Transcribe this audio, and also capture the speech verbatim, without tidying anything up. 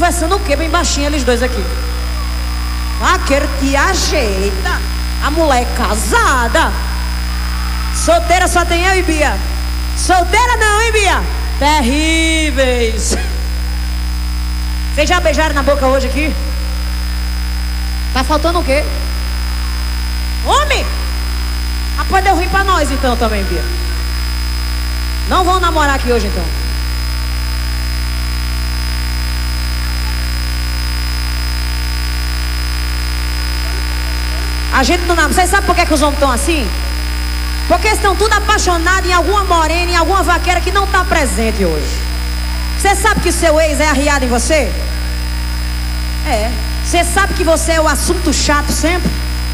conversando o quê? Bem baixinho eles dois aqui. Vaqueiro, te ajeita. A mulher é casada. Solteira só tem eu e Bia. Solteira não, hein, Bia? Terríveis. Vocês já beijaram na boca hoje aqui? Tá faltando o quê? Homem! Ah, pode eu rir pra nós então também, Bia. Não vão namorar aqui hoje então. A gente não namora. Vocês sabem por que, que os homens estão assim? Porque estão tudo apaixonados em alguma morena, em alguma vaqueira que não está presente hoje. Você sabe que seu ex é arriado em você? É. Você sabe que você é o assunto chato sempre?